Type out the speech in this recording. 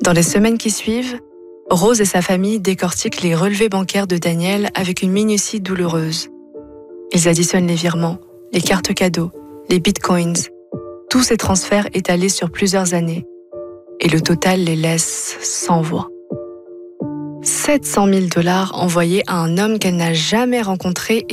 Dans les semaines qui suivent, Rose et sa famille décortiquent les relevés bancaires de Daniel avec une minutie douloureuse. Ils additionnent les virements, les cartes cadeaux, les bitcoins, tous ces transferts étalés sur plusieurs années. Et le total les laisse sans voix. 700 000 $ envoyés à un homme qu'elle n'a jamais rencontré et